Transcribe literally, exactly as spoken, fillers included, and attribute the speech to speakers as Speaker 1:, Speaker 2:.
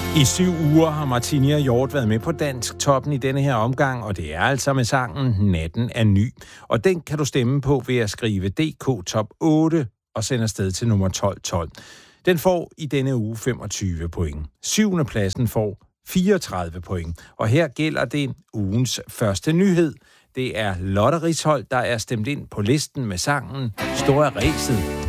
Speaker 1: I syv uger har Martini og Hjort været med på Dansk Toppen i denne her omgang, og det er altså med sangen Natten er ny. Og den kan du stemme på ved at skrive D K Top otte og sende afsted til nummer tolv tolv. Den får i denne uge femogtyve point. Syvende pladsen får fireogtredive point. Og her gælder det ugens første nyhed. Det er Lotte Risholdt, der er stemt ind på listen med sangen Store Ræset.